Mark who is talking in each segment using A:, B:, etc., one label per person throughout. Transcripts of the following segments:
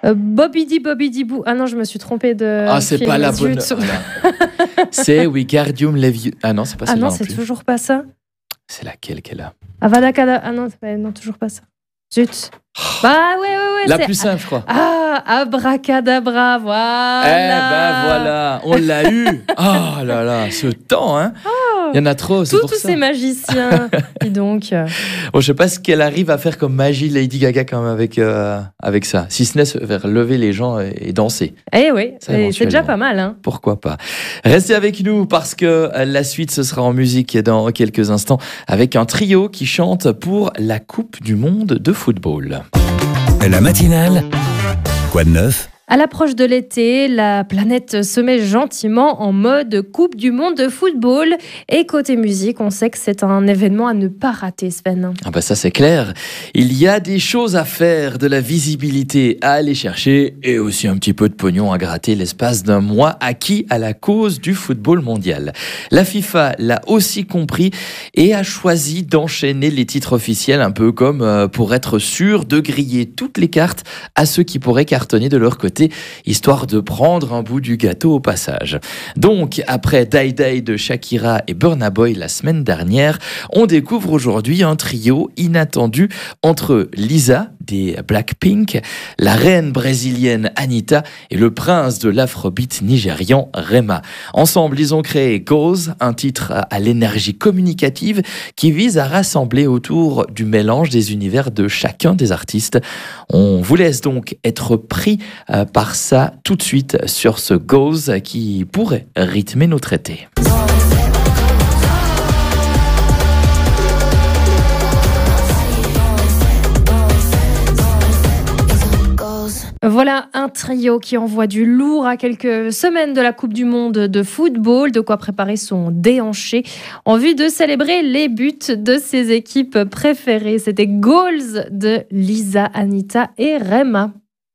A: Bobby Di Boo. Ah non, je me suis trompée de.
B: Ah, c'est
A: film.
B: pas la bonne. C'est Wingardium Leviosa. Ah non, c'est pas
A: Ah
B: celle-là
A: non,
B: non
A: c'est
B: plus.
A: toujours pas ça.
B: C'est laquelle qu'elle a?
A: Avada Kedavra. Ah non, non, toujours pas ça. Zut. Bah ouais.
B: La
A: c'est...
B: plus simple, je crois.
A: Ah, Abracadabra, voilà.
B: Eh ben voilà, on l'a eu. Oh là là, ce temps, hein. Il y en a trop, c'est pour
A: Tous
B: ça.
A: ces magiciens. Dis donc.
B: Bon, je sais pas ce qu'elle arrive à faire comme magie, Lady Gaga, quand même, avec ça. Si ce n'est se faire lever les gens et danser.
A: Eh oui,
B: Ça,
A: c'est déjà
B: éventuellement.
A: pas mal. Hein.
B: Pourquoi pas. Restez avec nous parce que la suite, ce sera en musique dans quelques instants avec un trio qui chante pour la Coupe du Monde de football.
C: La matinale, quoi de neuf?
A: À l'approche de l'été, la planète se met gentiment en mode Coupe du Monde de football. Et côté musique, on sait que c'est un événement à ne pas rater, Sven.
B: Ah bah ça c'est clair. Il y a des choses à faire, de la visibilité à aller chercher et aussi un petit peu de pognon à gratter l'espace d'un mois acquis à la cause du football mondial. La FIFA l'a aussi compris et a choisi d'enchaîner les titres officiels un peu comme pour être sûr de griller toutes les cartes à ceux qui pourraient cartonner de leur côté, histoire de prendre un bout du gâteau au passage. Donc, après Die Die de Shakira et Burna Boy la semaine dernière, on découvre aujourd'hui un trio inattendu entre Lisa des Blackpink, la reine brésilienne Anitta et le prince de l'afrobeat nigérian Rema. Ensemble, ils ont créé Goals, un titre à l'énergie communicative qui vise à rassembler autour du mélange des univers de chacun des artistes. On vous laisse donc être pris par ça tout de suite sur ce Goals qui pourrait rythmer nos traités.
A: Voilà un trio qui envoie du lourd à quelques semaines de la Coupe du Monde de football, de quoi préparer son déhanché en vue de célébrer les buts de ses équipes préférées. C'était Goals de Lisa, Anitta et Rema.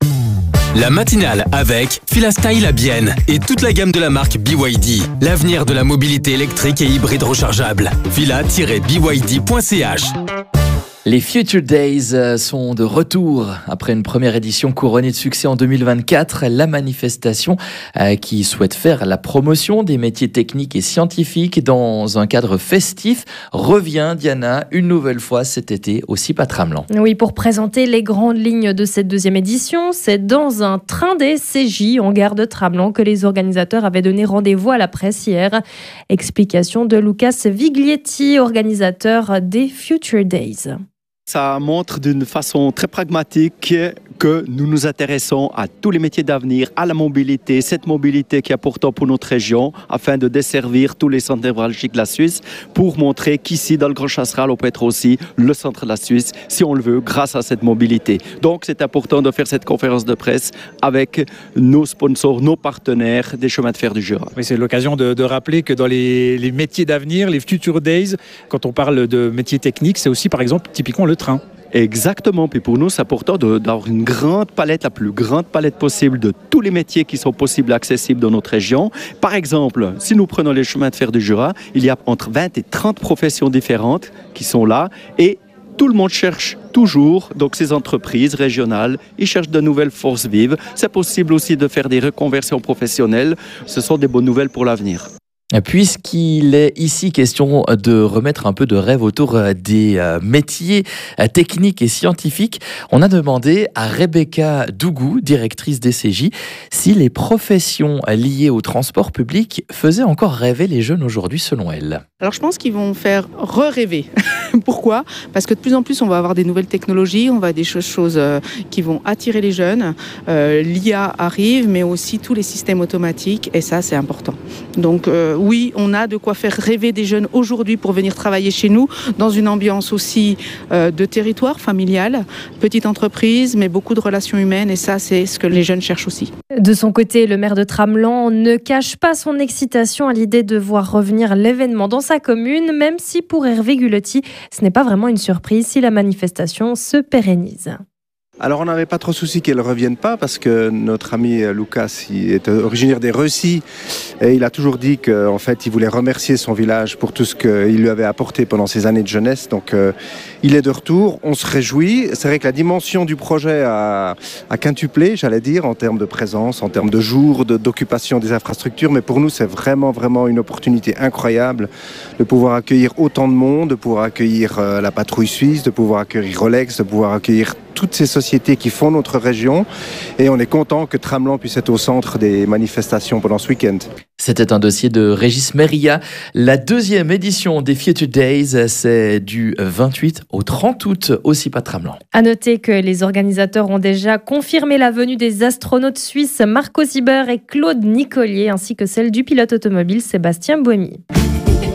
C: La matinale avec Filastyle à Bienne et toute la gamme de la marque BYD. L'avenir de la mobilité électrique et hybride rechargeable. fila-byd.ch.
B: Les Future Days sont de retour après une première édition couronnée de succès en 2024. La manifestation qui souhaite faire la promotion des métiers techniques et scientifiques dans un cadre festif revient, Diana, une nouvelle fois cet été au CIPA Tramelan.
A: Oui, pour présenter les grandes lignes de cette deuxième édition, c'est dans un train des CJ en gare de Tramelan que les organisateurs avaient donné rendez-vous à la presse hier. Explication de Lucas Viglietti, organisateur des Future Days.
D: Ça montre d'une façon très pragmatique que nous nous intéressons à tous les métiers d'avenir, à la mobilité, cette mobilité qui est importante pour notre région, afin de desservir tous les centres névralgiques de la Suisse, pour montrer qu'ici, dans le Grand Chasseral, on peut être aussi le centre de la Suisse, si on le veut, grâce à cette mobilité. Donc, c'est important de faire cette conférence de presse avec nos sponsors, nos partenaires des chemins de fer du Jura.
E: Oui, c'est l'occasion de rappeler que dans les métiers d'avenir, les Future Days, quand on parle de métiers techniques, c'est aussi, par exemple, typiquement le train.
D: Exactement, puis pour nous c'est important d'avoir une grande palette, la plus grande palette possible de tous les métiers qui sont possibles et accessibles dans notre région. Par exemple, si nous prenons les chemins de fer du Jura, il y a entre 20 et 30 professions différentes qui sont là et tout le monde cherche toujours, donc ces entreprises régionales, ils cherchent de nouvelles forces vives. C'est possible aussi de faire des reconversions professionnelles, ce sont des bonnes nouvelles pour l'avenir.
B: Puisqu'il est ici question de remettre un peu de rêve autour des métiers techniques et scientifiques, on a demandé à Rebecca Dougou, directrice des CJ, si les professions liées au transport public faisaient encore rêver les jeunes aujourd'hui selon elle.
F: Alors je pense qu'ils vont faire re-rêver. Pourquoi ? Parce que de plus en plus on va avoir des nouvelles technologies, on va avoir des choses qui vont attirer les jeunes. L'IA arrive, mais aussi tous les systèmes automatiques, et ça c'est important. Donc oui, on a de quoi faire rêver des jeunes aujourd'hui pour venir travailler chez nous, dans une ambiance aussi de territoire familial, petite entreprise, mais beaucoup de relations humaines, et ça c'est ce que les jeunes cherchent aussi.
A: De son côté, le maire de Tramelan ne cache pas son excitation à l'idée de voir revenir l'événement dans sa commune, même si pour Hervé Gulotti, ce n'est pas vraiment une surprise si la manifestation se pérennise.
G: Alors on n'avait pas trop souci qu'elle ne revienne pas parce que notre ami Lucas il est originaire des Reussy et il a toujours dit qu'en fait il voulait remercier son village pour tout ce qu'il lui avait apporté pendant ses années de jeunesse. Donc il est de retour, on se réjouit. C'est vrai que la dimension du projet a quintuplé, j'allais dire, en termes de présence, en termes de jours, d'occupation des infrastructures. Mais pour nous c'est vraiment une opportunité incroyable de pouvoir accueillir autant de monde, de pouvoir accueillir la patrouille suisse, de pouvoir accueillir Rolex, de pouvoir accueillir toutes ces sociétés qui font notre région et on est content que Tramelan puisse être au centre des manifestations pendant ce week-end.
B: C'était un dossier de Régis Meria. La deuxième édition des Future Days, c'est du 28 au 30 août au CIPAD Tramelan.
A: À noter que les organisateurs ont déjà confirmé la venue des astronautes suisses Marco Sieber et Claude Nicolier ainsi que celle du pilote automobile Sébastien Buemi.